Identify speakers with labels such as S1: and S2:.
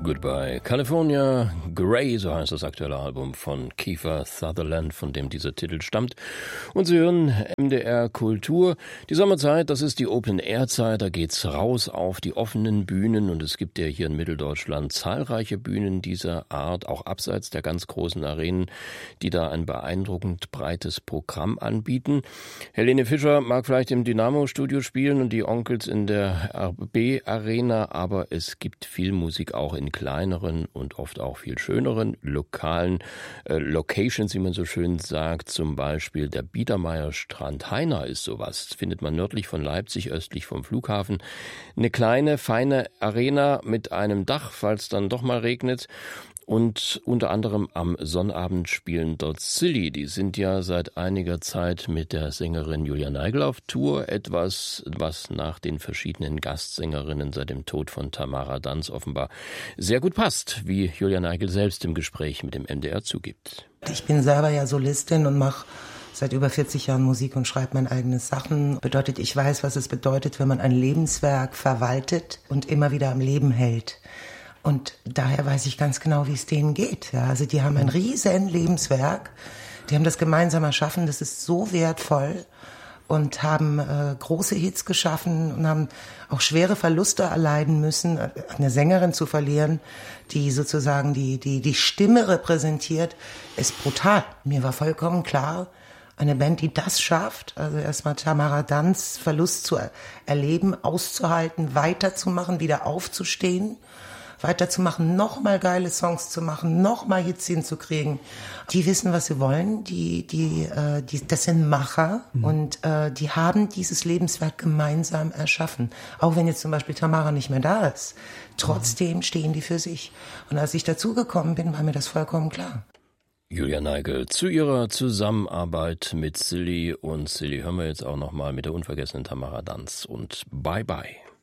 S1: Goodbye California, Grey, so heißt das aktuelle Album von Kiefer Sutherland, von dem dieser Titel stammt. Und Sie hören MDR Kultur. Die Sommerzeit, das ist die Open-Air-Zeit, da geht's raus auf die offenen Bühnen und es gibt ja hier in Mitteldeutschland zahlreiche Bühnen dieser Art, auch abseits der ganz großen Arenen, die da ein beeindruckend breites Programm anbieten. Helene Fischer mag vielleicht im Dynamo-Studio spielen und die Onkels in der RB-Arena, aber es gibt viel Musik auch in kleineren und oft auch viel schöneren lokalen Locations, wie man so schön sagt. Zum Beispiel der Biedermeierstrand Heiner ist sowas. Das findet man nördlich von Leipzig, östlich vom Flughafen. Eine kleine, feine Arena mit einem Dach, falls dann doch mal regnet. Und unter anderem am Sonnabend spielen dort Silly. Die sind ja seit einiger Zeit mit der Sängerin Julia Neigel auf Tour. Etwas, was nach den verschiedenen Gastsängerinnen seit dem Tod von Tamara Danz offenbar sehr gut passt, wie Julia Neigel selbst im Gespräch mit dem MDR zugibt.
S2: Ich bin selber ja Solistin und mache seit über 40 Jahren Musik und schreibe meine eigenen Sachen. Bedeutet, ich weiß, was es bedeutet, wenn man ein Lebenswerk verwaltet und immer wieder am Leben hält. Und daher weiß ich ganz genau, wie es denen geht. Ja, also die haben ein riesen Lebenswerk, die haben das gemeinsam erschaffen, das ist so wertvoll und haben große Hits geschaffen und haben auch schwere Verluste erleiden müssen. Eine Sängerin zu verlieren, die sozusagen die Stimme repräsentiert, ist brutal. Mir war vollkommen klar, eine Band, die das schafft, also erstmal Tamara Danz Verlust zu erleben, auszuhalten, weiterzumachen, wieder aufzustehen, weiterzumachen, nochmal geile Songs zu machen, nochmal Hits hinzukriegen. Die wissen, was sie wollen, das sind Macher und die haben dieses Lebenswerk gemeinsam erschaffen. Auch wenn jetzt zum Beispiel Tamara nicht mehr da ist, trotzdem stehen die für sich. Und als ich dazugekommen bin, war mir das vollkommen klar.
S1: Julia Neigel zu ihrer Zusammenarbeit mit Silly, und Silly hören wir jetzt auch nochmal mit der unvergessenen Tamara Danz und Bye Bye.